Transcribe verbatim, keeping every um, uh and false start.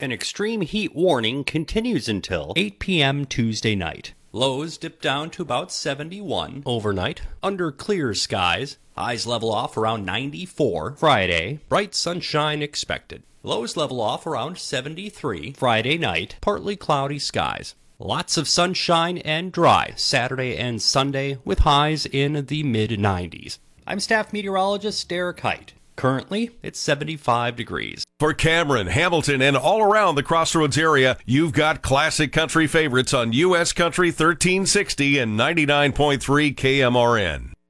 An extreme heat warning continues until eight p.m. Tuesday night. Lows dip down to about seventy-one overnight, under clear skies. Highs level off around ninety-four Friday. Bright sunshine expected. Lows level off around seventy-three Friday night. Partly cloudy skies. Lots of sunshine and dry Saturday and Sunday with highs in the mid nineties. I'm staff meteorologist Derek Height. Currently, it's seventy-five degrees. For Cameron, Hamilton, and all around the Crossroads area, you've got classic country favorites on U S Country thirteen sixty and ninety-nine point three K M R N.